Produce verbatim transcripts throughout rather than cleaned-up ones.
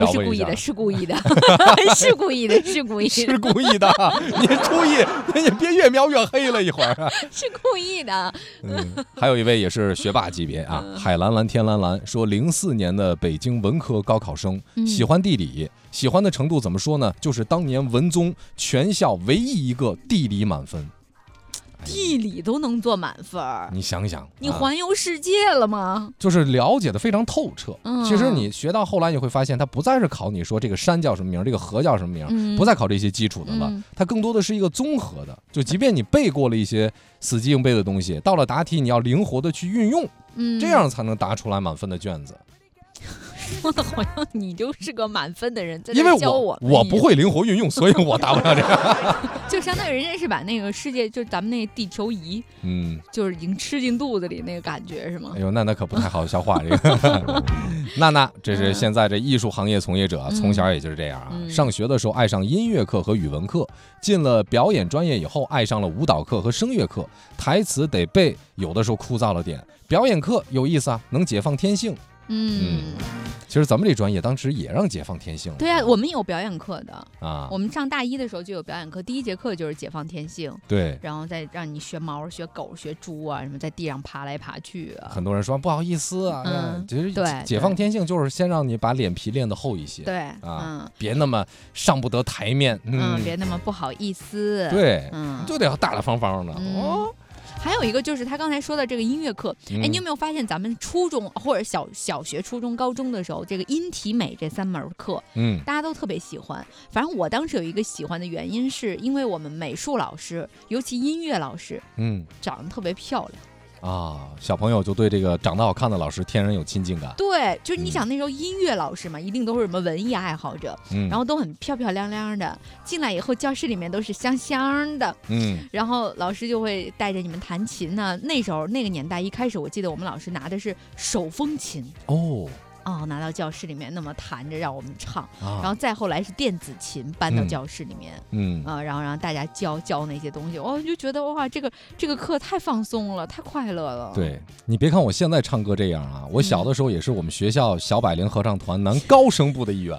不是故意的，是故意的，是故意的，是故意的， 是故意的。你注意，你别越描越黑了一会儿。 是故意的。 嗯，还有一位也是学霸级别啊，海蓝蓝天蓝蓝说，零四年的北京文科高考生，喜欢地理，喜欢的程度怎么说呢？就是当年文综全校唯一一个地理满分。 地理都能做满分， 你想想， 你环游世界了吗？ 啊、就是了解的非常透彻。 嗯、 其实你学到后来，你会发现，它不再是考你说这个山叫什么名，这个河叫什么名， 嗯、 不再考这些基础的了、嗯，它更多的是一个综合的。就即便你背过了一些死记硬背的东西，到了答题你要灵活的去运用， 嗯、 这样才能答出来满分的卷子。 说的好像你就是个满分的人，在因为教我我不会灵活运用，所以我答不了这个。 就相当于人家是把那个世界，就咱们那个地球仪，嗯，就是已经吃进肚子里那个感觉是吗？ 哎呦，那那可不太好消化这个。娜娜，这是现在这艺术行业从业者，嗯、从小也就是这样啊、嗯。上学的时候爱上音乐课和语文课，进了表演专业以后爱上了舞蹈课和声乐课，台词得背，有的时候枯燥了点。表演课有意思啊，能解放天性。嗯，其实咱们这专业当时也让解放天性了。 对啊，我们有表演课的啊。 我们上大一的时候就有表演课，第一节课就是解放天性。 对， 然后再让你学猫、学狗、学猪啊，什么在地上爬来爬去啊。 很多人说不好意思啊， 嗯， 其实对， 解放天性就是先让你把脸皮练得厚一些。 对啊， 嗯， 别那么上不得台面。 嗯，嗯别那么不好意思。 对， 嗯， 就得要大大方方的。 嗯、 哦。 还有一个就是他刚才说的这个音乐课，哎、 嗯， 你有没有发现咱们初中或者小小学、初中、高中的时候，这个音体美这三门课， 嗯， 大家都特别喜欢。反正我当时有一个喜欢的原因，是因为我们美术老师，尤其音乐老师， 嗯， 长得特别漂亮。 啊，小朋友就对这个长得好看的老师天然有亲近感。 对，就是你想那时候音乐老师嘛，嗯、一定都是什么文艺爱好者，嗯，然后都很漂漂亮亮的，进来以后教室里面都是香香的， 嗯， 然后老师就会带着你们弹琴呢。那时候那个年代一开始，我记得我们老师拿的是手风琴哦。哦，拿到教室里面那么弹着让我们唱、啊，然后再后来是电子琴搬到教室里面，嗯啊，然后让大家教教那些东西，我、哦、就觉得哇，这个這个课太放松了，太快乐了。 对，你别看我现在唱歌这样啊，我小的时候也是我们学校小百灵合唱团男高声部的一员。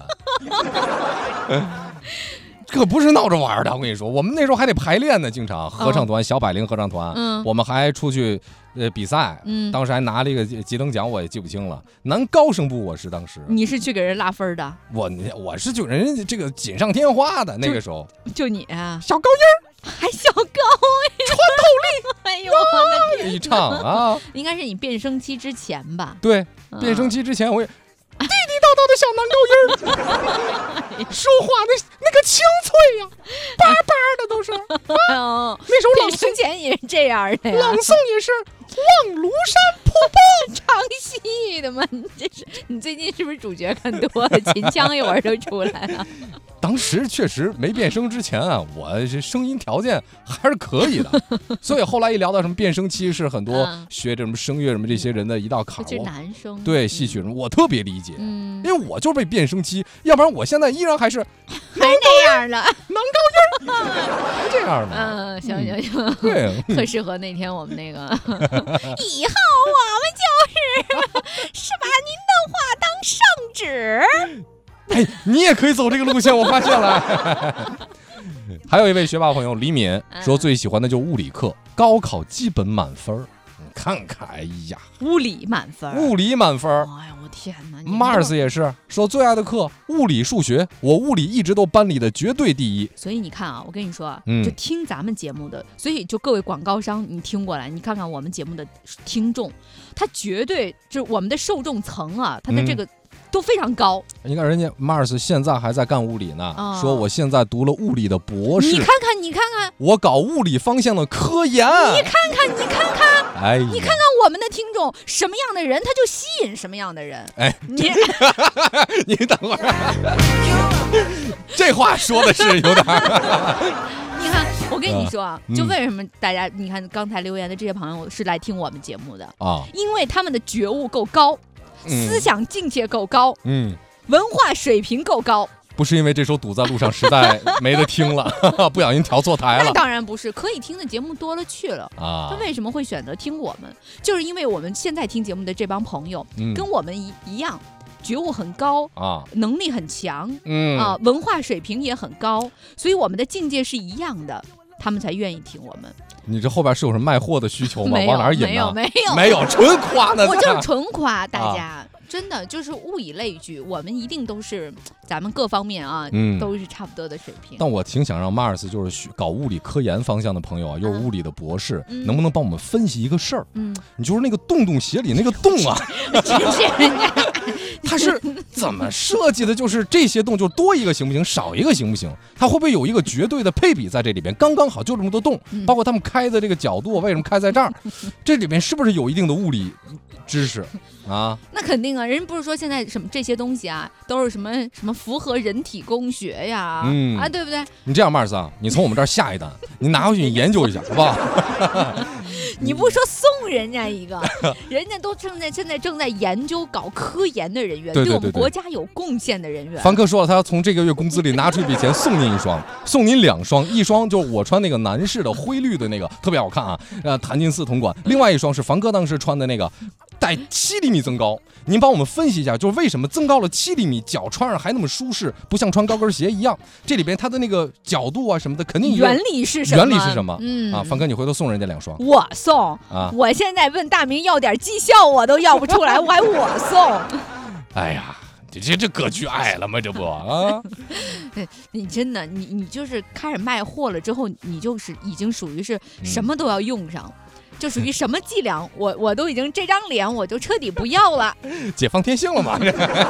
可不是闹着玩的，我跟你说，我们那时候还得排练呢，经常合唱团、哦、小百灵合唱团，嗯，我们还出去呃比赛，嗯，当时还拿了一个几等奖，我也记不清了。男高声部我是当时， 你是去给人拉分的？ 我我是就人家这个锦上添花的那个时候， 就你啊， 小高音还小高音， 穿透力， 哎呦我的天！ 一唱啊， 应该是你变声期之前吧？ 对，嗯、变声期之前我也。地地道道的小男高音说话那那个清脆呀、啊，叭叭的都是。啊、那时候朗诵前也是这样的呀， 朗诵也是望庐山瀑布唱戏的嘛。你这是你最近是不是主角看多了，秦腔一会儿就出来了？ 当时确实没变声之前啊，我这声音条件还是可以的，所以后来一聊到什么变声期，是很多学这什么声乐什么这些人的一道坎儿。 就是男生对戏曲什么，我特别理解，嗯，因为我就是被变声期，要不然我现在依然还是还是那样的男高音，还这样的。 嗯，行行行， 对， 特适合那天我们那个。以后我们就是是把您的话当圣旨。 哎，你也可以走这个路线，我发现了。还有一位学霸朋友李敏说，最喜欢的就是物理课，高考基本满分。你看看，哎呀， 物理满分， 物理满分。 哎呀，我天哪 ！Mars 也是说最爱的课物理、数学，我物理一直都班里的绝对第一。 所以你看啊，我跟你说啊，就听咱们节目的，所以就各位广告商，你听过来，你看看我们节目的听众，他绝对就是我们的受众层啊，他的这个。嗯都非常高， 你看人家 Mars 现在还在干物理呢、哦，说我现在读了物理的博士。 你看看，你看看， 我搞物理方向的科研。 你看看，你看看， 哎， 你看看我们的听众，什么样的人他就吸引什么样的人。 哎，你你等会儿，这话说的是有点。 你看，我跟你说啊，嗯、就为什么大家你看刚才留言的这些朋友是来听我们节目的啊？因为他们的觉悟够高。思想境界够高，嗯，文化水平够高， 不是因为这首堵在路上实在没得听了，不小心调错台了。 那当然不是，可以听的节目多了去了啊。他为什么会选择听我们？就是因为我们现在听节目的这帮朋友，嗯、跟我们一一样， 觉悟很高啊， 能力很强， 嗯啊，文化水平也很高，所以我们的境界是一样的，他们才愿意听我们。 你这后边是有什么卖货的需求吗？往哪儿引呢？ 没有没有没有，纯夸呢。 我就是纯夸大家。 啊真的就是物以类聚，我们一定都是咱们各方面啊， 嗯、 都是差不多的水平。 但我挺想让 Mars 就是搞物理科研方向的朋友啊，又是物理的博士， 嗯、 能不能帮我们分析一个事儿？ 嗯， 你就是那个洞洞鞋里那个洞啊， 真是人家， 它是怎么设计的？就是这些洞就多一个行不行？少一个行不行？它会不会有一个绝对的配比在这里边？刚刚好就这么多洞， 嗯、 包括他们开的这个角度，为什么开在这儿？这里边是不是有一定的物理知识啊？ 那肯定啊，人不是说现在什么这些东西啊，都是什么什么符合人体工学呀，嗯、啊，对不对？ 你这样，Mars 啊，你从我们这儿下一单，你拿回去你研究一下，好不好？ 你不说送人家一个，人家都正在现在正在研究搞科研的人员， 对, 对, 对, 对我们国家有贡献的人员。 凡哥说了，他要从这个月工资里拿出一笔钱送您一双，送您两双，一双就是我穿那个男士的灰绿的那个，特别好看啊，呃，弹金丝铜管；另外一双是凡哥当时穿的那个，带七厘米增高。您帮我们分析一下，就是为什么增高了七厘米，脚穿上还那么舒适，不像穿高跟鞋一样？这里边它的那个角度啊什么的，肯定原理是什么？ 原理是什么？ 嗯啊，凡哥，你回头送人家两双。 我送啊！我现在问大明要点绩效，我都要不出来，我还我送。 哎呀，这这这格局矮了吗？这不啊？ 你真的，你你就是开始卖货了之后，你就是已经属于是什么都要用上。嗯就属于什么伎俩，我我都已经这张脸我就彻底不要了， 解放天性了嘛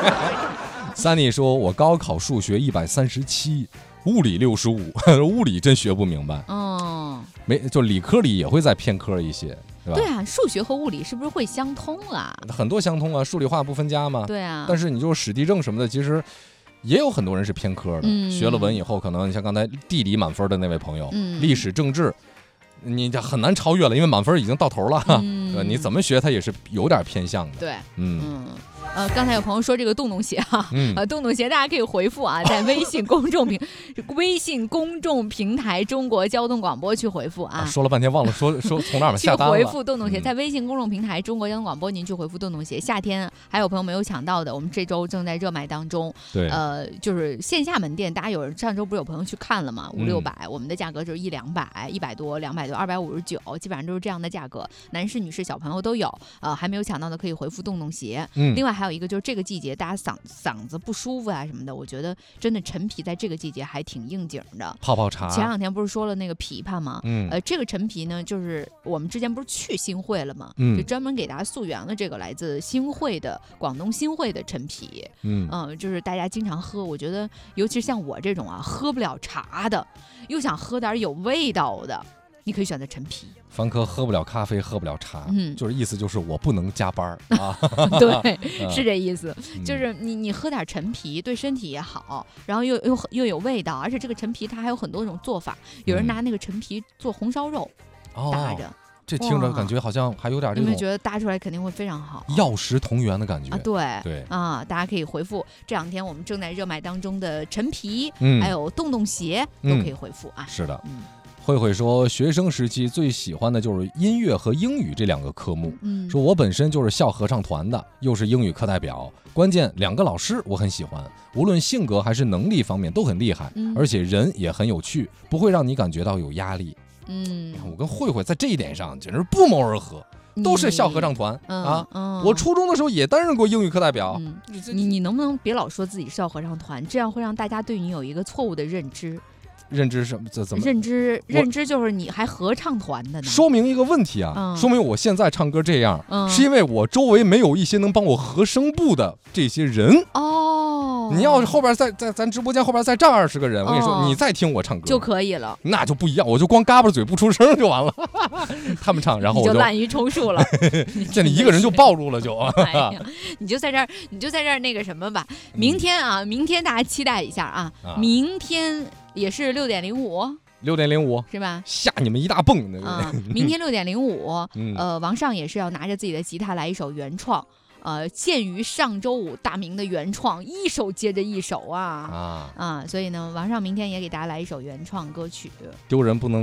？Sunny 说，我高考数学一百三十七，物理六十五，物理真学不明白。 嗯， 没，就理科里也会再偏科一些，是吧？ 对啊，数学和物理是不是会相通啊？ 很多相通啊，数理化不分家嘛。 对啊， 但是你就是史地政什么的，其实也有很多人是偏科的。嗯、学了文以后，可能你像刚才地理满分的那位朋友，嗯、历史政治。你这很难超越了，因为满分已经到头了，嗯、对吧？你怎么学它也是有点偏向的。 对，嗯嗯。呃，刚才有朋友说这个洞洞鞋啊， 嗯、 呃，洞洞鞋大家可以回复啊，在微信公众平微信公众平台中国交通广播去回复啊。 啊说了半天忘了说说从哪儿下单了。 去回复洞洞鞋，在微信公众平台中国交通广播，您去回复洞洞鞋。夏天还有朋友没有抢到的，我们这周正在热卖当中。 对， 呃，就是线下门店，大家有人上周不是有朋友去看了吗？五六百，我们的价格就是一两百、一百多、两百多、二百五十九，基本上都是这样的价格，男士、女士、小朋友都有。呃，还没有抢到的可以回复洞洞鞋。嗯，另外还有一个就是这个季节。大家嗓嗓子不舒服啊什么的，我觉得真的陈皮在这个季节还挺应景的。 泡泡茶。 前两天不是说了那个枇杷吗？ 嗯， 呃，这个陈皮呢，就是我们之前不是去新会了吗？ 嗯， 就专门给大家溯源了这个来自新会的广东新会的陈皮。 嗯， 呃，就是大家经常喝，我觉得尤其是像我这种啊，喝不了茶的，又想喝点有味道的。你可以选择陈皮。 凡科喝不了咖啡，喝不了茶， 嗯， 就是意思就是我不能加班啊。 对，是这意思，嗯、就是你你喝点陈皮对身体也好，然后又又又有味道，而且这个陈皮它还有很多种做法，有人拿那个陈皮做红烧肉， 嗯、 搭着。 哦这听着感觉好像还有点这种， 你们觉得搭出来肯定会非常好， 药食同源的感觉啊！对对啊，大家可以回复这两天我们正在热卖当中的陈皮， 嗯、 还有洞洞鞋、嗯、都可以回复啊。 是的， 嗯。 慧慧说，学生时期最喜欢的就是音乐和英语这两个科目。 嗯， 说我本身就是校合唱团的，又是英语课代表，关键两个老师我很喜欢，无论性格还是能力方面都很厉害， 嗯、 而且人也很有趣，不会让你感觉到有压力。 嗯， 我跟慧慧在这一点上简直不谋而合，都是校合唱团、 嗯、 啊、 嗯。 我初中的时候也担任过英语课代表。 嗯、你你能不能别老说自己校合唱团，这样会让大家对你有一个错误的认知。 认知什么？怎怎么认知？认知就是你还合唱团的呢？ 说明一个问题啊， 嗯、 说明我现在唱歌这样， 嗯、 是因为我周围没有一些能帮我合声部的这些人。 哦， 你要是后边再在咱直播间后边再站二十个人，我跟你说， 哦、 你再听我唱歌就可以了， 那就不一样，我就光嘎巴嘴不出声就完了。他们唱，然后我就滥竽充数了， 这你一个人就暴露了就。 哎呀，你就在这儿，你就在这儿那个什么吧。明天啊，嗯、明天大家期待一下啊， 啊明天也是六点零五。 六点零五是吧？ 吓你们一大蹦那个。 嗯，明天六点零五， 嗯、 呃，王上也是要拿着自己的吉他来一首原创，呃，鉴于上周五大明的原创一首接着一首啊啊啊，所以呢，王上明天也给大家来一首原创歌曲。 丢人不能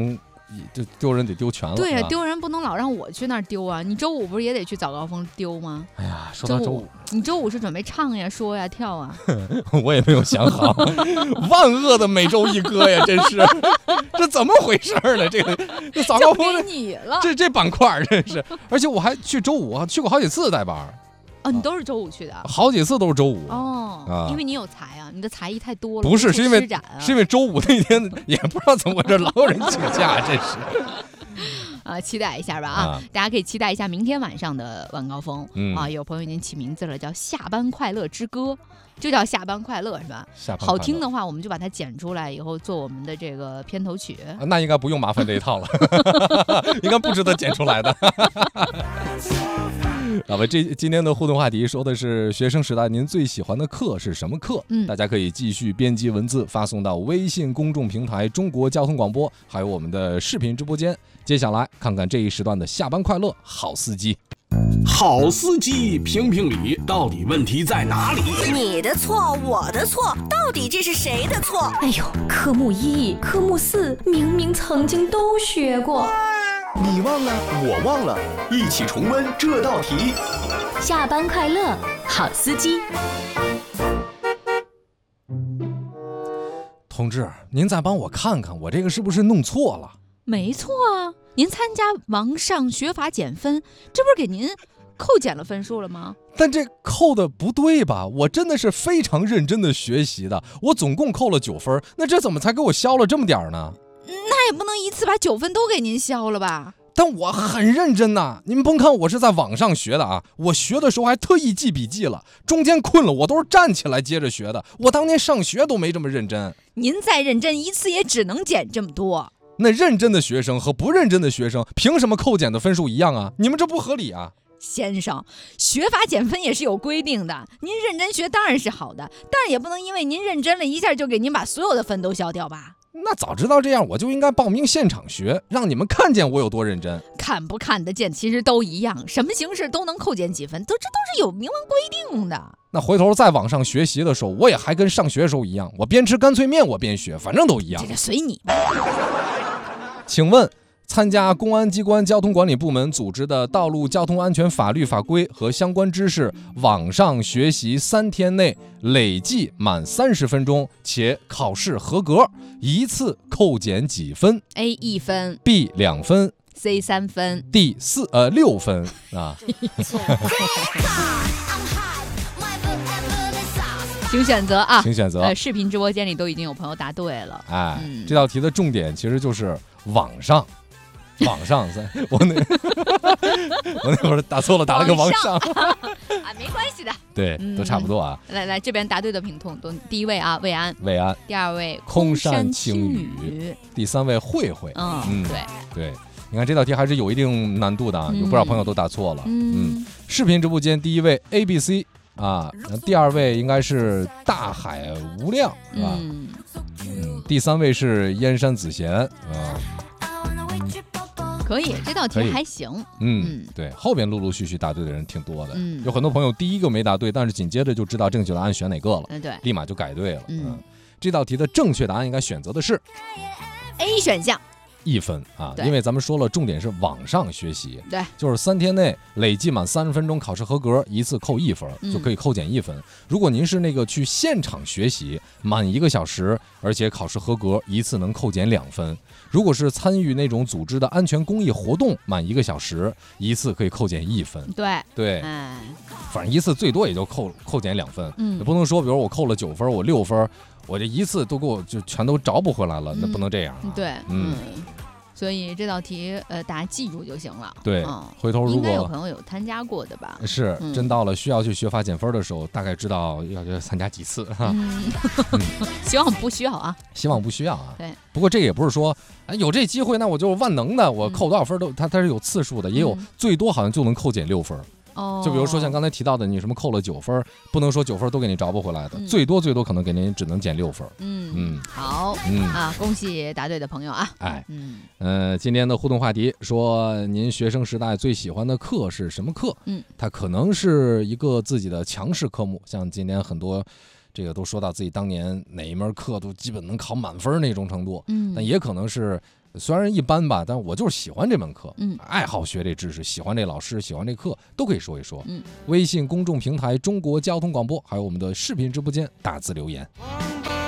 就丢人得丢全了。 对呀、啊，丢人不能老让我去那儿丢啊！你周五不是也得去早高峰丢吗？ 哎呀，说到周五， 你周五是准备唱呀、说呀、跳啊？ 我也没有想好，万恶的每周一歌呀，真是，这怎么回事呢？这个这早高峰你了， 这这板块真是，而且我还去周五去过好几次带班。 哦，你都是周五去的？ 好几次都是周五哦、啊，因为你有才啊，你的才艺太多了。 不是，是因为、 啊、 是因为周五那天也不知道怎么回事，老有人请假，真是。 啊，期待一下吧啊！啊大家可以期待一下明天晚上的晚高峰、嗯、啊！有朋友已经起名字了，叫《下班快乐之歌》，就叫《下班快乐》是吧？ 下班好听的话，我们就把它剪出来，以后做我们的这个片头曲。 啊、那应该不用麻烦这一套了，应该不值得剪出来的。好吧，这今天的互动话题说的是学生时代您最喜欢的课是什么课？嗯，大家可以继续编辑文字发送到微信公众平台中国交通广播，还有我们的视频直播间。接下来看看这一时段的下班快乐好司机。 好司机评评理，到底问题在哪里？ 你的错，我的错，到底这是谁的错？ 哎呦，科目一、科目四明明曾经都学过。 你忘了，我忘了，一起重温这道题。 下班快乐，好司机。 同志，您再帮我看看，我这个是不是弄错了？ 没错啊，您参加王上学法减分，这不是给您扣减了分数了吗？ 但这扣的不对吧？我真的是非常认真的学习的，我总共扣了九分，那这怎么才给我消了这么点呢？ 那也不能一次把九分都给您消了吧？ 但我很认真呐，您甭看我是在网上学的啊，我学的时候还特意记笔记了，中间困了我都是站起来接着学的，我当年上学都没这么认真。 您再认真一次也只能减这么多。 那认真的学生和不认真的学生凭什么扣减的分数一样啊？你们这不合理啊！ 先生，学法减分也是有规定的，您认真学当然是好的，但是也不能因为您认真了一下就给您把所有的分都消掉吧。 那早知道这样，我就应该报名现场学，让你们看见我有多认真。 看不看得见其实都一样，什么形式都能扣减几分，都这都是有明文规定的。 那回头在网上学习的时候，我也还跟上学的时候一样，我边吃干脆面我边学，反正都一样。 这个随你吧。 请问，参加公安机关交通管理部门组织的道路交通安全法律法规和相关知识网上学习三天内累计满三十分钟且考试合格，一次扣减几分 ？A 一分 ，B 两分 ，C 三分 ，D 四呃六分啊。 请选择啊！ 请选择。 呃，视频直播间里都已经有朋友答对了。 哎，嗯、这道题的重点其实就是网上。网上，我那我那会儿打错了，打了个网上啊，没关系的， 对，都差不多啊。 来来，这边答对的品通都第一位啊，魏安， 魏安， 第二位空山青雨， 第三位慧慧。 嗯嗯，对对，你看这道题还是有一定难度的，有不少朋友都答错了。 嗯， 嗯视频直播间第一位 A B C 啊，第二位应该是大海无量是吧？ 嗯嗯，第三位是燕山子贤啊。 可以，这道题还行。 嗯，嗯对，后边陆陆续续答对的人挺多的， 嗯， 有很多朋友第一个没答对，但是紧接着就知道正确答案选哪个了， 嗯，对， 立马就改对了。 嗯， 嗯这道题的正确答案应该选择的是 A 选项。 一分啊，因为咱们说了，重点是网上学习， 对， 就是三天内累计满三十分钟考试合格，一次扣一分， 嗯、 就可以扣减一分。如果您是那个去现场学习满一个小时，而且考试合格，一次能扣减两分。如果是参与那种组织的安全公益活动满一个小时，一次可以扣减一分。 对对， 哎， 反正一次最多也就扣扣减两分， 嗯， 也不能说，比如我扣了九分，我六分，我这一次都给我就全都找补回来了， 嗯、 那不能这样、啊。 对， 嗯。 嗯所以这道题，呃，大家记住就行了。 对， 嗯、 回头如果应该有朋友有参加过的吧？ 是， 嗯、 真到了需要去学法减分的时候，大概知道要要参加几次哈。 嗯，希望不需要啊。 希望不需要啊。 对。 不过这也不是说，哎，有这机会，那我就万能的，我扣多少分都，它它是有次数的，也有最多好像就能扣减六分。 哦， 就比如说像刚才提到的，你什么扣了九分，不能说九分都给你找不回来的， 嗯、 最多最多可能给您只能减六分。 嗯嗯， 好， 嗯啊，恭喜答对的朋友啊！ 哎， 嗯呃，今天的互动话题说，您学生时代最喜欢的课是什么课？ 嗯， 它可能是一个自己的强势科目，像今天很多。这个都说到自己当年哪一门课都基本能考满分那种程度， 嗯， 但也可能是虽然一般吧，但我就是喜欢这门课， 嗯， 爱好学这知识，喜欢这老师，喜欢这课，都可以说一说。 嗯， 微信公众平台中国交通广播，还有我们的视频直播间打字留言。